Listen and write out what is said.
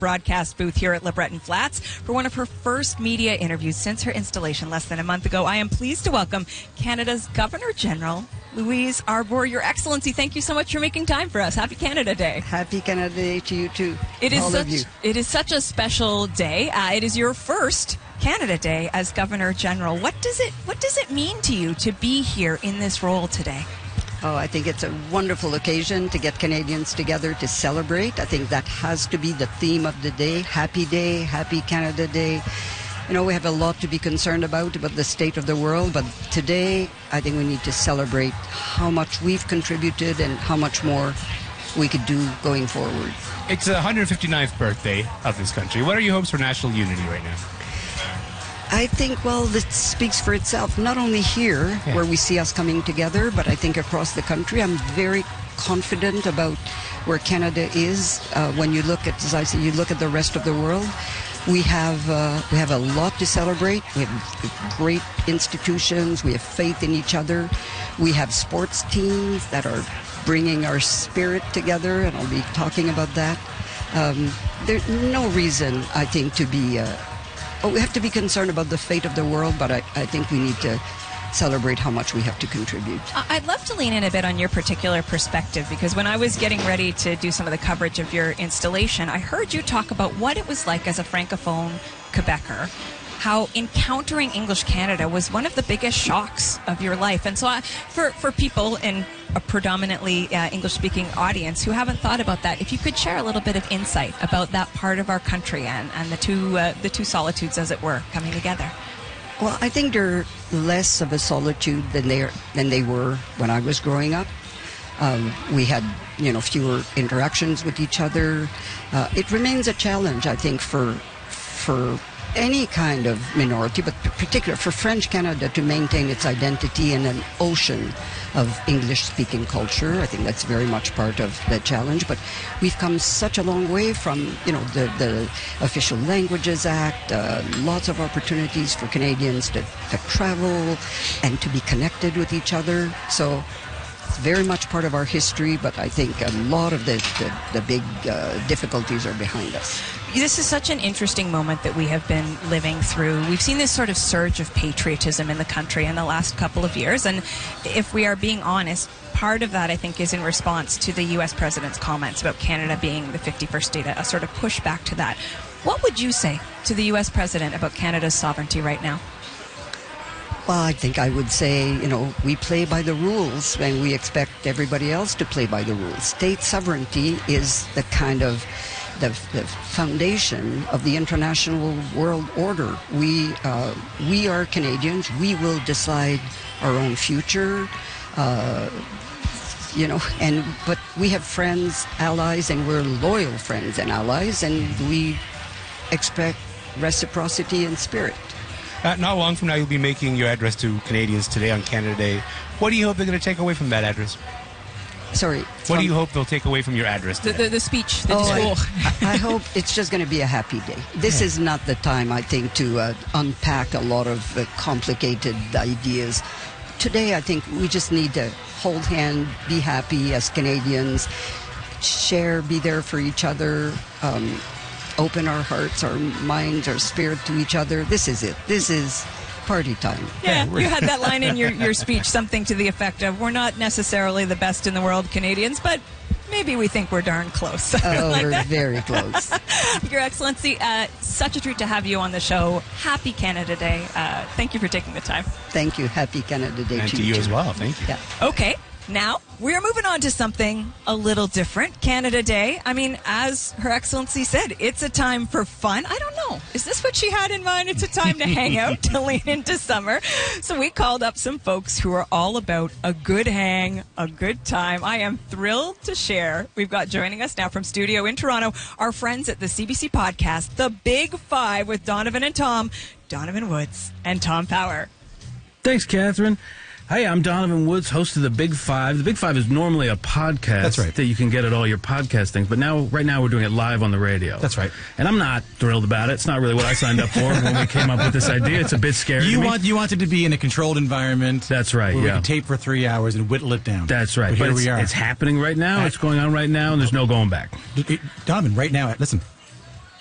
broadcast booth here at LeBreton Flats for one of her first media interviews since her installation less than a month ago. I am pleased to welcome Canada's Governor-General, Louise Arbour. Your Excellency, thank you so much for making time for us. Happy Canada Day. Happy Canada Day to you too. It is such a special day. It is your first Canada Day as Governor-General. What does it mean to you to be here in this role today? Oh, I think it's a wonderful occasion to get Canadians together to celebrate. I think that has to be the theme of the day. Happy Day, Happy Canada Day. You know, we have a lot to be concerned about the state of the world, but today I think we need to celebrate how much we've contributed and how much more we could do going forward. It's the 159th birthday of this country. What are your hopes for national unity right now? I think, well, this speaks for itself. Not only here, where we see us coming together, but I think across the country. I'm very confident about where Canada is. When you look at, as I say, you look at the rest of the world, we have a lot to celebrate. We have great institutions. We have faith in each other. We have sports teams that are bringing our spirit together, and I'll be talking about that. There's no reason, I think, to be... we have to be concerned about the fate of the world, but I think we need to celebrate how much we have to contribute. I'd love to lean in a bit on your particular perspective, because when I was getting ready to do some of the coverage of your installation, I heard you talk about what it was like as a Francophone Quebecer, how encountering English Canada was one of the biggest shocks of your life. And so for people in a predominantly English-speaking audience who haven't thought about that, if you could share a little bit of insight about that part of our country and the two solitudes, as it were, coming together. Well, I think they're less of a solitude than they were when I was growing up. We had, fewer interactions with each other. It remains a challenge, I think, for any kind of minority, but particularly for French Canada to maintain its identity in an ocean of English-speaking culture. I think that's very much part of the challenge. But we've come such a long way from, the Official Languages Act, lots of opportunities for Canadians to travel and to be connected with each other. So it's very much part of our history, but I think a lot of the big difficulties are behind us. This is such an interesting moment that we have been living through. We've seen this sort of surge of patriotism in the country in the last couple of years. And if we are being honest, part of that, I think, is in response to the U.S. President's comments about Canada being the 51st state, a sort of pushback to that. What would you say to the U.S. President about Canada's sovereignty right now? Well, I think I would say, we play by the rules and we expect everybody else to play by the rules. State sovereignty is the kind of the foundation of the international world order. We are Canadians. We will decide our own future, but we have friends, allies, and we're loyal friends and allies, and we expect reciprocity in spirit. Not long from now, you'll be making your address to Canadians today on Canada Day. What do you hope they're going to take away from that address? Sorry. What do you hope they'll take away from your address today? The speech, the discours. I hope it's just going to be a happy day. This is not the time, I think, to unpack a lot of complicated ideas. Today, I think we just need to hold hands, be happy as Canadians, share, be there for each other, open our hearts, our minds, our spirit to each other. This is it. This is party time. Yeah, you had that line in your speech, something to the effect of, we're not necessarily the best in the world, Canadians, but maybe we think we're darn close. We're very close. Your Excellency, such a treat to have you on the show. Happy Canada Day. Thank you for taking the time. Thank you. Happy Canada Day to you as well. Thank you. Yeah. Okay. Now, we're moving on to something a little different. Canada Day. I mean, as Her Excellency said, it's a time for fun. I don't know. Is this what she had in mind? It's a time to hang out, to lean into summer. So we called up some folks who are all about a good hang, a good time. I am thrilled to share. We've got joining us now from studio in Toronto, our friends at the CBC podcast, The Big Five with Donovan and Tom, Donovan Woods and Tom Power. Thanks, Catherine. Hey, I'm Donovan Woods, host of The Big Five. The Big Five is normally a podcast That's right. that you can get at all your podcast things, but right now we're doing it live on the radio. That's right. And I'm not thrilled about it. It's not really what I signed up for when we came up with this idea. It's a bit scary to me. You wanted to be in a controlled environment. That's right, where we yeah. could tape for 3 hours and whittle it down. That's right. But here we are. It's happening right now. It's going on right now, and there's no going back. Donovan, right now, listen,